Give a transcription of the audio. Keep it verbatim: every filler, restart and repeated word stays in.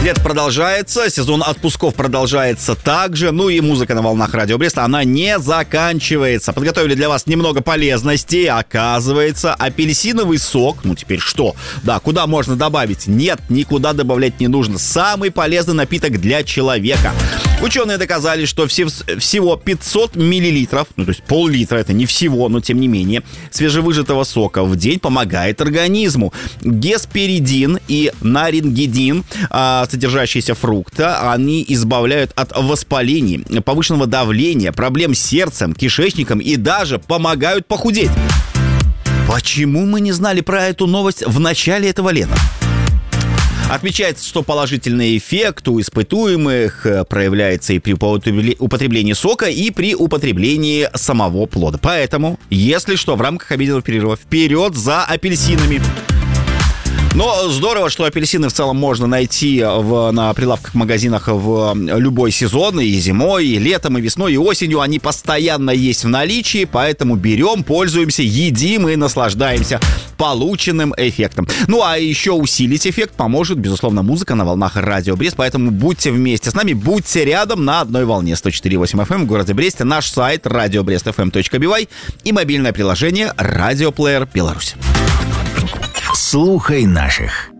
Лето продолжается, сезон отпусков продолжается также. Ну и музыка на волнах Радио Бреста, она не заканчивается. Подготовили для вас немного полезностей. Оказывается, апельсиновый сок, ну теперь что? Да, куда можно добавить? Нет, никуда добавлять не нужно. Самый полезный напиток для человека. Ученые доказали, что все, всего пятьсот миллилитров, ну то есть пол-литра, это не всего, но тем не менее, свежевыжатого сока в день помогает организму. Гесперидин и нарингидин, содержащиеся фрукта, они избавляют от воспалений, повышенного давления, проблем с сердцем, кишечником и даже помогают похудеть. Почему мы не знали про эту новость в начале этого лета? Отмечается, что положительный эффект у испытуемых проявляется и при употреблении сока, и при употреблении самого плода. Поэтому, если что, в рамках обеденного перерыва вперед за апельсинами. Но здорово, что апельсины в целом можно найти в, на прилавках в магазинах в любой сезон, и зимой, и летом, и весной, и осенью. Они постоянно есть в наличии, поэтому берем, пользуемся, едим и наслаждаемся полученным эффектом. Ну, а еще усилить эффект поможет, безусловно, музыка на волнах Радио Брест, поэтому будьте вместе с нами, будьте рядом на одной волне. сто четыре и восемь эф эм в городе Бресте, наш сайт радиобрест эф эм точка би вай и мобильное приложение «Радиоплеер Беларусь». Слухай наших.